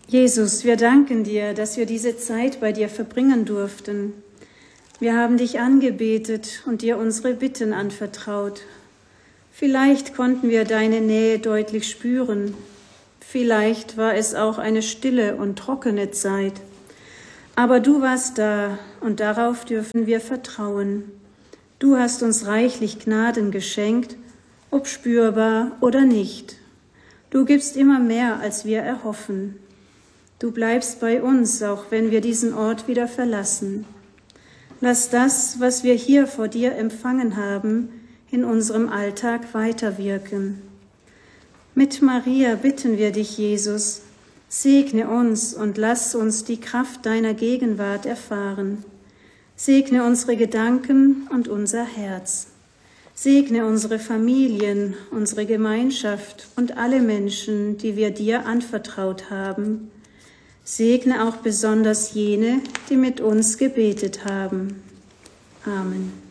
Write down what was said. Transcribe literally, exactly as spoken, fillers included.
Jesus, wir danken dir, dass wir diese Zeit bei dir verbringen durften. Wir haben dich angebetet und dir unsere Bitten anvertraut. Vielleicht konnten wir deine Nähe deutlich spüren. Vielleicht war es auch eine stille und trockene Zeit. Aber du warst da und darauf dürfen wir vertrauen. Du hast uns reichlich Gnaden geschenkt, ob spürbar oder nicht. Du gibst immer mehr, als wir erhoffen. Du bleibst bei uns, auch wenn wir diesen Ort wieder verlassen. Lass das, was wir hier vor dir empfangen haben, in unserem Alltag weiterwirken. Mit Maria bitten wir dich, Jesus, segne uns und lass uns die Kraft deiner Gegenwart erfahren. Segne unsere Gedanken und unser Herz. Segne unsere Familien, unsere Gemeinschaft und alle Menschen, die wir dir anvertraut haben. Segne auch besonders jene, die mit uns gebetet haben. Amen.